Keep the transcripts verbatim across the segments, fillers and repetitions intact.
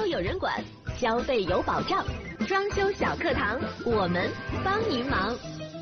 有人管，消费有保障。装修小课堂，我们帮您忙。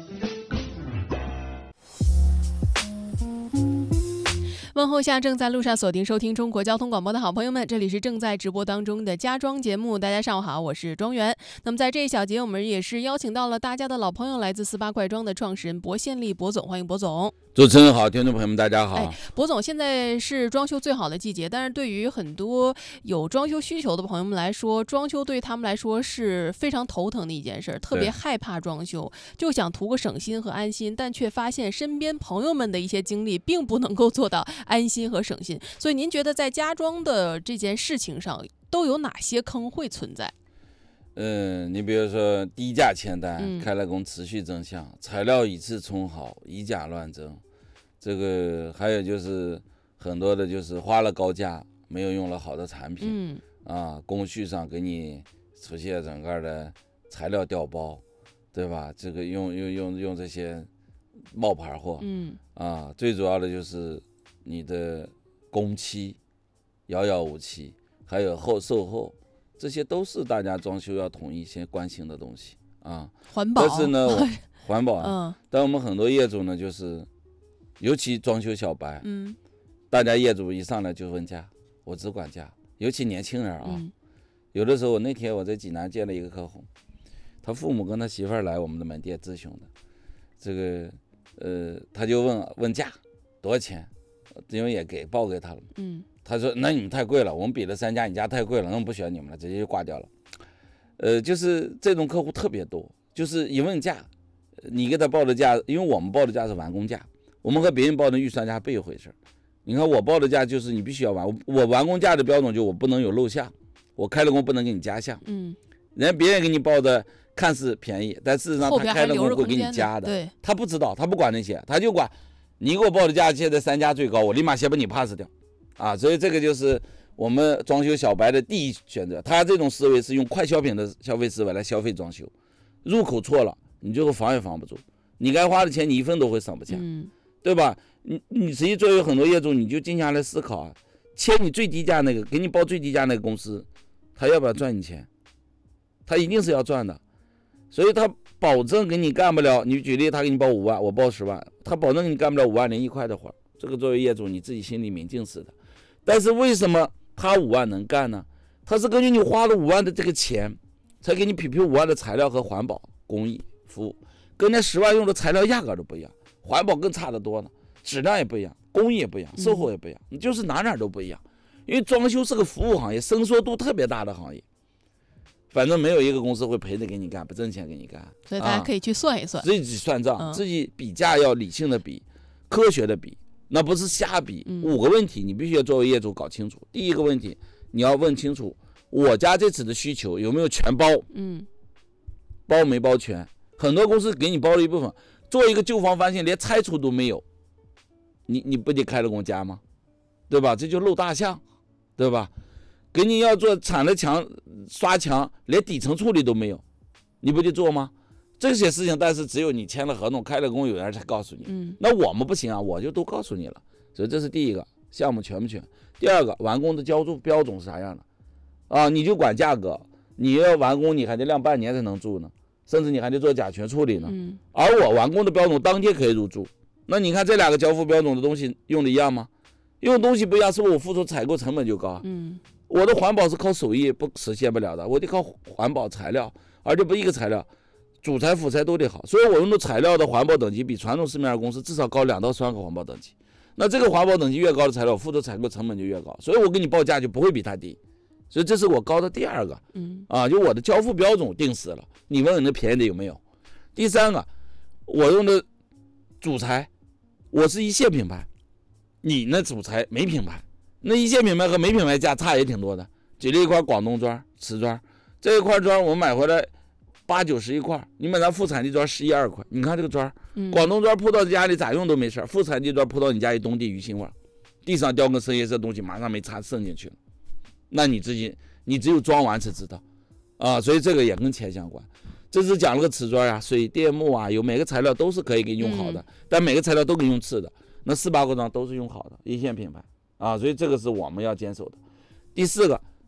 问候下正在路上锁定收听中国交通广播的好朋友们，这里是正在直播当中的家装节目。大家上午好，我是庄园。那么在这一小节，我们也是邀请到了大家的老朋友，来自四八怪装的创始人薄宪利薄总，欢迎薄总。 主持人好，听众朋友们大家好。 哎，薄总，现在是装修最好的季节，但是对于很多有装修需求的朋友们来说，装修对他们来说是非常头疼的一件事，特别害怕装修，就想图个省心和安心，但却发现身边朋友们的一些经历并不能够做到安心和省心。所以您觉得在家装的这件事情上都有哪些坑会存在？ 嗯，你比如说低价签单、 嗯、 开了工持续增项，材料以次充好，以假乱真。这个还有就是很多的就是花了高价没有用了好的产品、 嗯、 啊，工序上给你出现整个的材料调包，对吧？这个用用用用这些冒牌货， 嗯啊，最主要的就是你的工期遥遥无期，还有后售后，这些都是大家装修要统一先关心的东西啊。 环保， 但是呢，环保， 嗯， 但我们很多业主呢，就是尤其装修小白， 嗯， 大家业主一上来就问价，我只管价，尤其年轻人啊， 嗯、 有的时候，那天我在济南见了一个客户，他父母跟他媳妇儿来我们的门店咨询的，这个呃，他就问问价多少钱，因为也给报给他了， 嗯， 他说那你们太贵了，我们比了三家，你家太贵了，那我们不选你们了，直接就挂掉了。呃，就是这种客户特别多，就是一问价，你给他报的价，因为我们报的价是完工价，我们和别人报的预算价不一回事。你看我报的价就是你必须要完，我我完工价的标准就我不能有漏项，我开了工不能给你加项， 嗯， 人家别人给你报的看似便宜，但事实上他开了工会给你加的， 对， 他不知道，他不管那些，他就管你给我报的价现在三家最高，我立马先把你 pass 掉，啊，所以这个就是我们装修小白的第一选择。他这种思维是用快消品的消费思维来消费装修，入口错了，你最后防也防不住，你该花的钱你一分都会省不下， 嗯， 对吧？你你实际作为很多业主，你就静下来思考啊，签你最低价那个，给你报最低价那个公司，他要不要赚你钱？他一定是要赚的，所以他保证给你干不了。你举例，他给你报五万，我报十万，他保证给你干不了五万零一块的活，这个作为业主你自己心里明镜似的。但是为什么他五万能干呢？他是根据你花了五万的这个钱，才给你匹配五万的材料和环保工艺服务，跟那十万用的材料压根都不一样，环保更差得多呢，质量也不一样，工艺也不一样，售后也不一样，你就是哪哪都不一样。因为装修是个服务行业，伸缩度特别大的行业，反正没有一个公司会赔着给你干，不挣钱给你干。 所以大家可以去算一算， 啊、自己算账、嗯，自己比价要理性的比，科学的比，那不是瞎比。 嗯、 五个问题你必须要作为业主搞清楚。第一个问题，你要问清楚我家这次的需求有没有全包， 嗯， 包没包全。很多公司给你包了一部分，做一个旧房翻新连拆除都没有，你你不得开了工加吗？对吧？这就漏大项，对吧？给你要做铲了墙刷墙连底层处理都没有，你不得做吗？这些事情但是只有你签了合同开了工有人才告诉你、 嗯、 那我们不行啊，我就都告诉你了。所以这是第一个，项目全不全。第二个，完工的交付标准是啥样的啊？你就管价格，你要完工你还得晾半年才能住呢，甚至你还得做甲醛处理呢、 嗯、 而我完工的标准当天可以入住。那你看这两个交付标准的东西用的一样吗？用的东西不一样，是不是我付出采购成本就高啊？ 嗯， 我的环保是靠手艺不实现不了的，我得靠环保材料，而且不一个材料，主材辅材都得好，所以我用的材料的环保等级比传统市面公司至少高两到三个环保等级。那这个环保等级越高的材料，付出采购成本就越高，所以我给你报价就不会比它低。所以这是我高的第二个， 嗯啊，就我的交付标准定死了，你问问那便宜的有没有？第三个，我用的主材，我是一线品牌。你那主材没品牌，那一线品牌和没品牌价差也挺多的。举例一块广东砖、瓷砖，这一块砖我们买回来八九十一块，你买咱副产地砖十一二块。你看这个砖，广东砖铺到家里咋用都没事，副产地砖铺到你家一冬地鱼腥味，地上掉根深颜色东西马上没擦渗进去了，那你自己你只有装完才知道啊，所以这个也跟钱相关。这是讲了个瓷砖啊、水电木啊，有每个材料都是可以给你用好的，但每个材料都给你用次的。那四八个装都是用好的一线品牌啊，所以这个是我们要坚守的。第四个，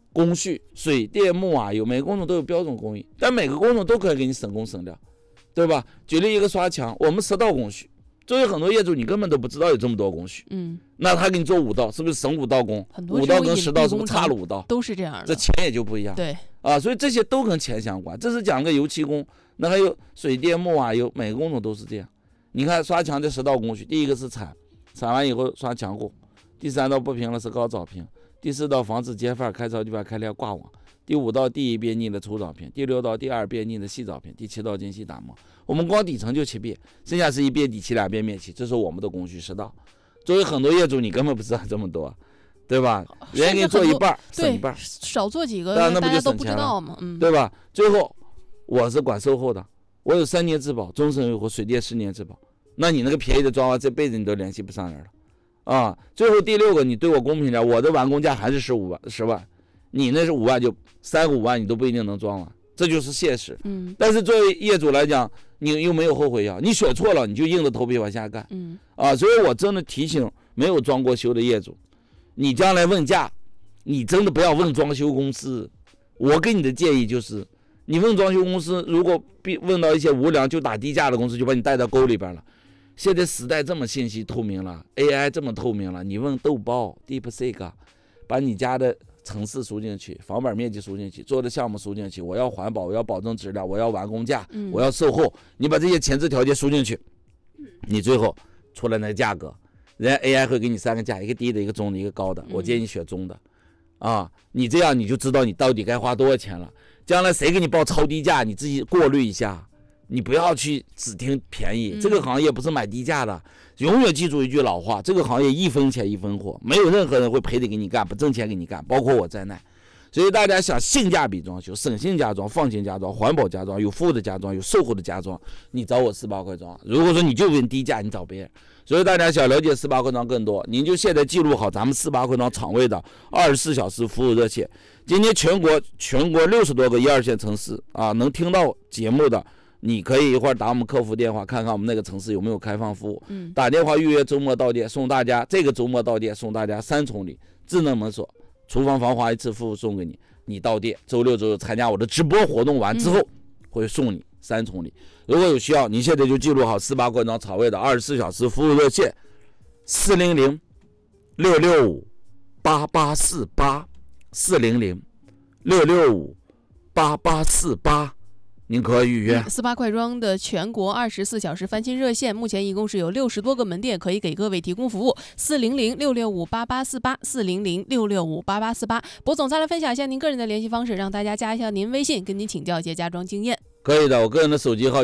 工序，水电木瓦油，每个工种都有标准工艺，但每个工种都可以给你省工省料，对吧？举例一个刷墙，我们十道工序，作为很多业主你根本都不知道有这么多工序， 嗯， 那他给你做五道，是不是省五道工？五道跟十道是不是差了五道？ 都是这样的， 这钱也就不一样。 对啊，所以这些都跟钱相关。这是讲个油漆工，那还有水电木瓦油，每个工种都是这样。你看刷墙这十道工序，第一个是铲，铲完以后刷墙护，第三道不平了是高凿平，第四道防止接缝，开槽地板开裂挂网，第五道第一遍腻的粗凿平，第六道第二遍腻的细凿平，第七道精细打磨。我们光底层就七遍，剩下是一遍底漆两遍面漆，这是我们的工序十道。作为很多业主，你根本不知道这么多，对吧？人家给你做一半，省一半， 少做几个， 那不就大家都不知省钱了道嘛，嗯， 对吧？最后，我是管售后的，我有三年质保，终身维护，水电十年质保。那你那个便宜的装潢，这辈子你都联系不上人了，啊！最后第六个，你对我公平点，我的完工价还是十五万、十万，你那是五万，就三个五万，你都不一定能装完，这就是现实。 嗯。 但是作为业主来讲，你又没有后悔药，你选错了，你就硬着头皮往下干。 嗯。 啊，所以我真的提醒没有装过修的业主，你将来问价，你真的不要问装修公司。我给你的建议就是，你问装修公司，如果问到一些无良就打低价的公司，就把你带到沟里边了。现在时代这么信息透明了 ，A I 这么透明了，你问豆包、DeepSeek， 把你家的城市输进去，房本面积输进去，做的项目输进去，我要环保，我要保证质量，我要完工价， 嗯、 我要售后，你把这些前置条件输进去，你最后出来那个价格，人家 A I 会给你三个价，一个低的，一个中的，一个高的，我建议你选中的，啊，你这样你就知道你到底该花多少钱了。将来谁给你报超低价，你自己过滤一下。你不要去只听便宜，这个行业不是买低价的，永远记住一句老话，这个行业一分钱一分货，没有任何人会赔的给你干，不挣钱给你干，包括我在内。所以大家想性价比装修，省心家装，放心家装，环保家装，有服务的家装，有售后的家装，你找我四八快装。如果说你就问低价，你找别人。所以大家想了解四八快装更多，您就现在记录好咱们四八快装厂位的二十四小时服务热线。今天全国全国六十多个一二线城市啊，能听到节目的，你可以一会儿打我们客服电话，看看我们那个城市有没有开放服务。 嗯， 打电话预约周末到店，送大家这个周末到店送大家三重礼：智能门锁、厨房防滑一次服务送给你。你到店周六周日参加我的直播活动完之后，会送你三重礼。如果有需要，你现在就记录好四八快装厂位的二十四小时服务热线：四零零六六五八八四八，四零零六六五八八四八。您可以预约四八快装的全国二十四小时翻新热线，目前一共是有六十多个门店可以给各位提供服务。四零零六六五八八四八，四零零六六五八八四八。博总再来分享一下您个人的联系方式，让大家加一下您微信，跟您请教一些家装经验。 可以的，我个人的手机号